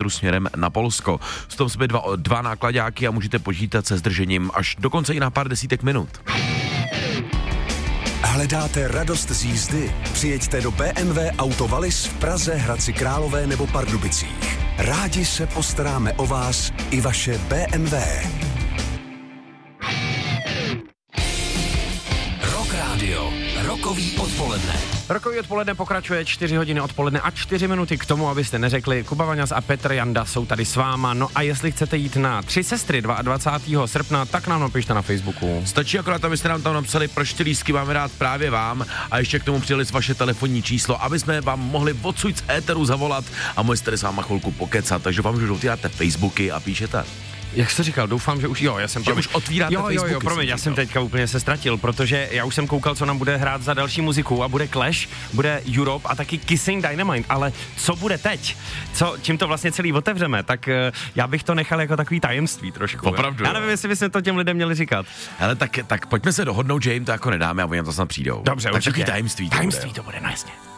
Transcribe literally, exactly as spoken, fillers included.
metru směrem na Polsko. Z toho jsme dva, dva nákladáky a můžete počítat se zdržením až dokonce i na pár desítek minut. Hledáte radost z jízdy? Přijeďte do bé em vé Auto Wallis v Praze, Hradci Králové nebo Pardubicích. Rádi se postaráme o vás i vaše bé em vé. Rock Radio. Rokový odpoledne. Rokový odpoledne pokračuje čtyři hodiny odpoledne a čtyři minuty k tomu, abyste neřekli. Kuba Vaňas a Petr Janda jsou tady s váma. No a jestli chcete jít na Tři sestry dvacátého druhého srpna, tak nám napište na Facebooku. Stačí akorát, abyste nám tam napsali, proč ty lístky máme rád právě vám a ještě k tomu přidali vaše telefonní číslo, aby jsme vám mohli odsud z éteru zavolat a mohli jste s váma chvilku pokecat. Takže vám už otvíráte Facebooky a píšete. Jak jsi říkal, doufám, že už jo, já jsem že už otvíráte jo, Facebooky. Jo, jo, promiň, já jsem teďka úplně se ztratil, protože já už jsem koukal, co nám bude hrát za další muziku a bude Clash, bude Europe a taky Kissing Dynamite, ale co bude teď? Co, čím to vlastně celý otevřeme? Tak uh, já bych to nechal jako takový tajemství trošku. Opravdu. Já nevím, jestli bychom to těm lidem měli říkat. Ale tak, tak pojďme se dohodnout, že jim to jako nedáme a oni nám to snad přijdou. Dobře, tak určitě. takový tajemství to Tajemství bude. to bude, no jasně.